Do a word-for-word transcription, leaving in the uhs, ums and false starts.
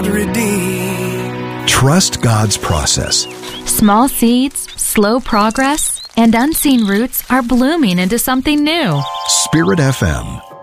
God redeemed. Trust God's process. Small seeds, slow progress, and unseen roots are blooming into something new. Spirit F M.